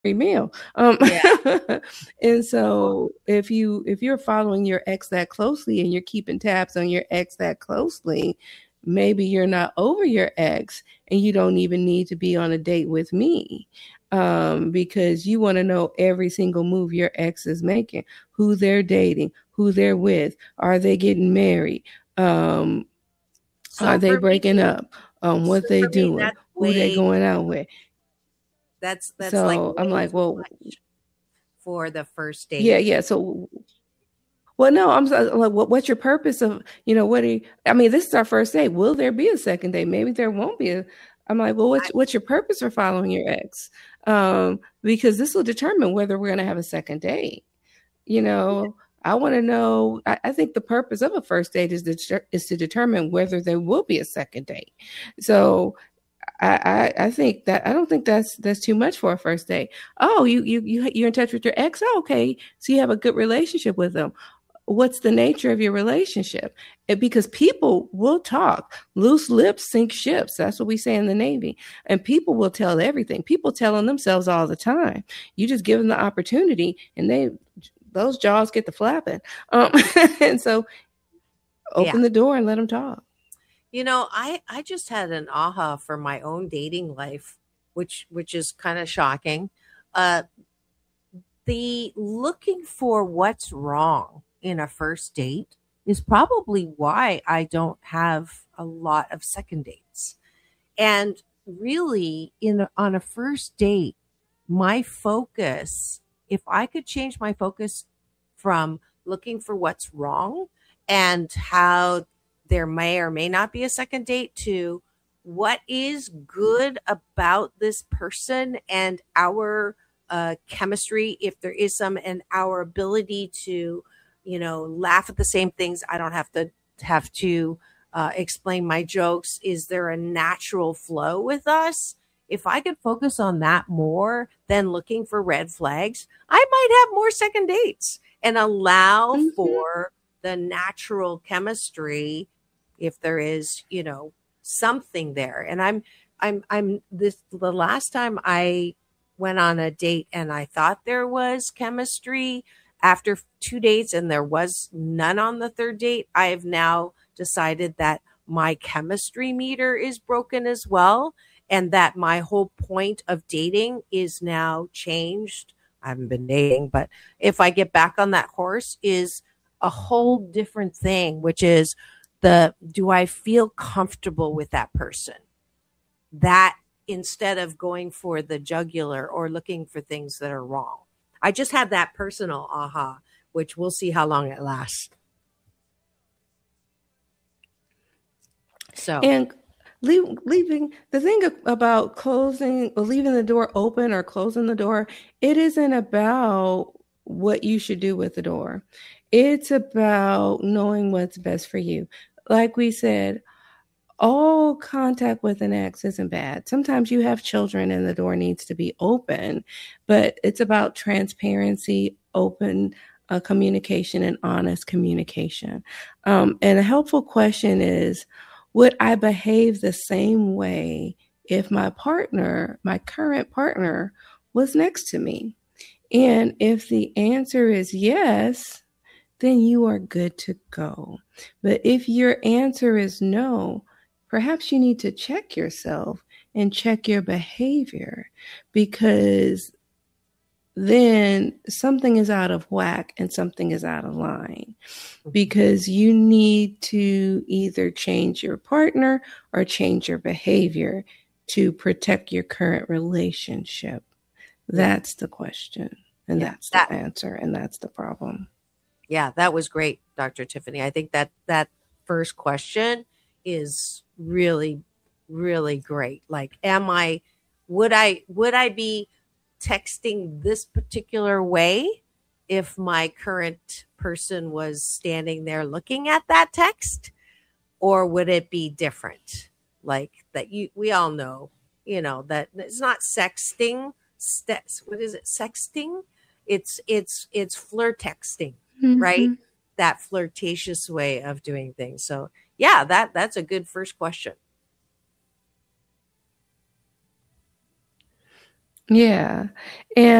meal. Yeah. And so if you're following your ex that closely and you're keeping tabs on your ex that closely, maybe you're not over your ex and you don't even need to be on a date with me. Because you want to know every single move your ex is making, who they're dating, who they're with, are they getting married, So are they for breaking me, up, what they doing, that's who they way, going out with. that's like So I'm way like, too well, much for the first yeah, date. yeah. So, well, no, like, what's your purpose of, what are you, I mean, this is our first date. Will there be a second date? Maybe there won't be I'm like, well, what's your purpose for following your ex? Because this will determine whether we're going to have a second date. You know, I want to know, I think the purpose of a first date is to determine whether there will be a second date. So, I think that I don't think that's too much for a first date. Oh, you're in touch with your ex. Oh, okay, so you have a good relationship with them. What's the nature of your relationship? Because people will talk. Loose lips sink ships. That's what we say in the Navy. And people will tell everything. People telling themselves all the time. You just give them the opportunity, and those jaws get to flapping. And so Yeah. open the door and let them talk. I just had an aha for my own dating life, which is kind of shocking. Uh, the looking for what's wrong in a first date is probably why I don't have a lot of second dates. And really, on a first date, my focus, if I could change my focus from looking for what's wrong and how there may or may not be a second date to what is good about this person and our chemistry, if there is some, and our ability to, laugh at the same things. I don't have to explain my jokes. Is there a natural flow with us? If I could focus on that more than looking for red flags, I might have more second dates and allow Mm-hmm. for the natural chemistry if there is, something there. And I'm this the last time I went on a date and I thought there was chemistry after 2 dates and there was none on the third date, I have now decided that my chemistry meter is broken as well, and that my whole point of dating is now changed. I haven't been dating, but if I get back on that horse, is a whole different thing, which is the do I feel comfortable with that person? That instead of going for the jugular or looking for things that are wrong. I just had that personal aha, which we'll see how long it lasts. So, And leaving the thing about closing or leaving the door open or closing the door, it isn't about what you should do with the door. It's about knowing what's best for you. Like we said, all contact with an ex isn't bad. Sometimes you have children and the door needs to be open, but it's about transparency, open communication, and honest communication. And a helpful question is, would I behave the same way if my partner, my current partner, was next to me? And if the answer is yes, then you are good to go. But if your answer is no, perhaps you need to check yourself and check your behavior, because then something is out of whack and something is out of line, because you need to either change your partner or change your behavior to protect your current relationship. yeah, That's the question, and yeah, that's the answer, and that's the problem. that was great, Dr. Tiffany. I think that first question is really, really great. Like, would I be texting this particular way if my current person was standing there looking at that text, or would it be different? Like that we all know, that it's not sexting. What is it? Sexting? It's flirt texting, right? Mm-hmm. That flirtatious way of doing things. So yeah, that's a good first question. Yeah. And